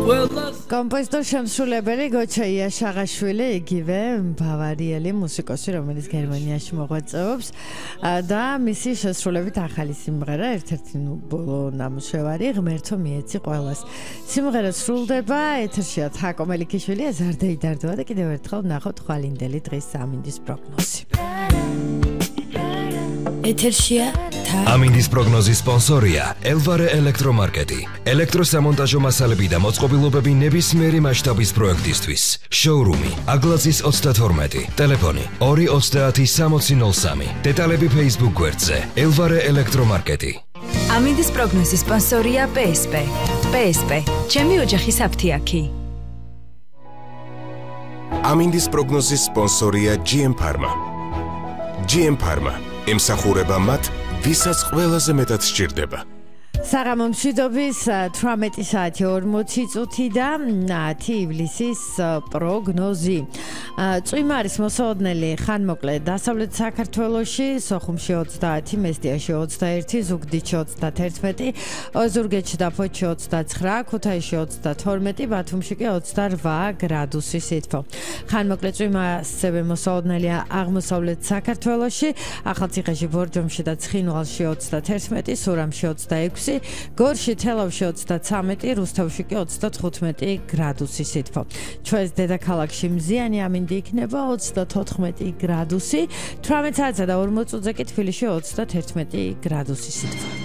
კომპოზიტორ შემსრულებელი გოჩა იაშაღაშვილი, იგივე ბავარიელი მუსიკოსი, რომელიც გერმანიაში მოღვაწეობს და მისი შესრულებით ახალი სიმღერა, ერთ-ერთი ბოლო ნამუშევარი, ღმერთო მიეცი ყველას. სიმღერა სრულდება, ეთერშია თაკო მელიქიშვილი, ზარდეი დარდოა და კიდევ ერთხელ ვნახოთ ხვალინდელი დღის ამინდის პროგნოზი. ეთერშია ამინდის პროგნოზის სპონსორია ელვარე ელექტრომარკეტი. ელექტროსამონტაჟო მასალები და მოწყობილობები ნებისმიერი მასშტაბის პროექტისთვის. შოურუმი აგლაძის 32, ტელეფონი 230 დეტალები Facebook გვერდზე ელვარე ელექტრომარკეტი. ამინდის პროგნოზის სპონსორია PSP. PSP, ჩემი ოჯახის აფთიაქი. ამინდის პროგნოზის სპონსორია GM Pharma. GM Pharma ემსახურება მათ, ვისაც ყველაზე მეტად სჭირდება. საღამო მშვიდობის 18 საათი 40 წუთი და 10 ივლისის პროგნოზი. წვიმარის მოსაოდნელი ხანმოკლე დასავლეთ საქართველოში, სოხუმში 30, მესტიაში 21, ზუგდიდში 31, ოზურგეთში და ფოთში 29, ქუთაისში 32, ბათუმში კი 28 გრადუსი სითბო. ხანმოკლე წვიმა ასევე მოსაოდნელია აღმოსავლეთ საქართველოში, ახალციხეში, ბორჯომში და ცხინვალში 31, სურამში 26, გორში, თელავში 33, რუსთავში კი 35 გრადუსი სითბო. ჩვენს დედაქალაქში მზიანი ამინდი იქნება 34 გრადუსი, 18 საათსა და 40 წუთზე კი თბილისში 31 გრადუსი სითბო.